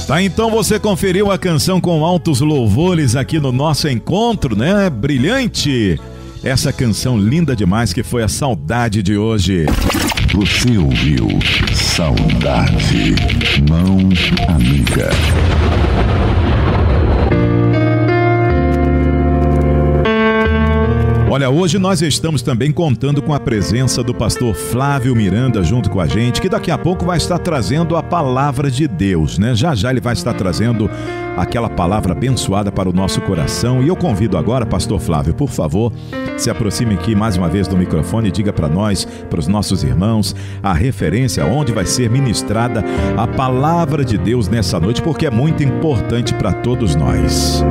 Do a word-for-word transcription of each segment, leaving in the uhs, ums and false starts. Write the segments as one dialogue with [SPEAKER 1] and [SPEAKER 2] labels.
[SPEAKER 1] Tá, então você conferiu a canção com altos louvores aqui no nosso encontro, né? Brilhante! Essa canção linda demais que foi a Saudade de hoje.
[SPEAKER 2] Você ouviu Saudade, Mão Amiga.
[SPEAKER 1] Olha, hoje nós estamos também contando com a presença do pastor Flávio Miranda junto com a gente, que daqui a pouco vai estar trazendo a palavra de Deus, né? Já já ele vai estar trazendo aquela palavra abençoada para o nosso coração. E eu convido agora, pastor Flávio, por favor, se aproxime aqui mais uma vez do microfone e diga para nós, para os nossos irmãos, a referência onde vai ser ministrada a palavra de Deus nessa noite, porque é muito importante para todos nós.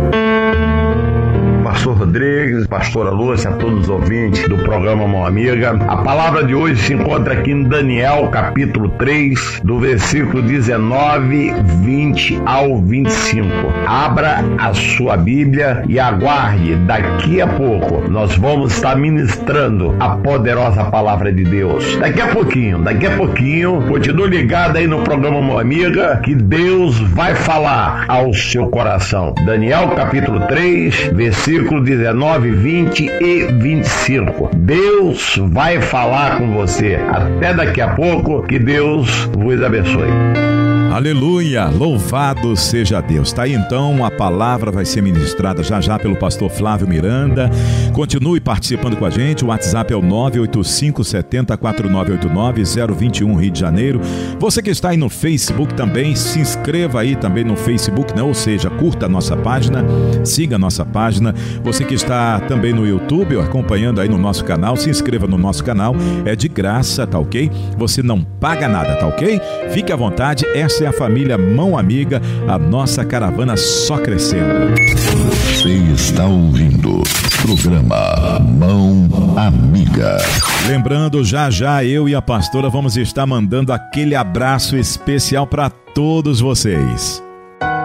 [SPEAKER 3] Pastor Rodrigues, pastora Lúcia, a todos os ouvintes do programa Mão Amiga. A palavra de hoje se encontra aqui em Daniel, capítulo três, do versículo dezenove, vinte ao vinte e cinco. Abra a sua Bíblia e aguarde, daqui a pouco nós vamos estar ministrando a poderosa palavra de Deus. Daqui a pouquinho, daqui a pouquinho, continue ligado aí no programa Mão Amiga, que Deus vai falar ao seu coração. Daniel, capítulo três, versículo dezenove, vinte e vinte e cinco. Deus vai falar com você. Até daqui a pouco, que Deus vos abençoe.
[SPEAKER 1] Aleluia, louvado seja Deus. Tá aí então, a palavra vai ser ministrada já já pelo pastor Flávio Miranda. Continue participando com a gente, o WhatsApp é o nove oito cinco, sete zero, quatro nove oito nove, zero dois um, Rio de Janeiro. Você que está aí no Facebook também, se inscreva aí também no Facebook, né? Ou seja, curta a nossa página, siga a nossa página. Você que está também no YouTube, acompanhando aí no nosso canal, se inscreva no nosso canal, é de graça, tá ok? Você não paga nada, tá ok? Fique à vontade, essa é a família Mão Amiga, a nossa caravana só crescendo.
[SPEAKER 2] Você está ouvindo programa Mão Amiga.
[SPEAKER 1] Lembrando, já já eu e a pastora vamos estar mandando aquele abraço especial para todos vocês.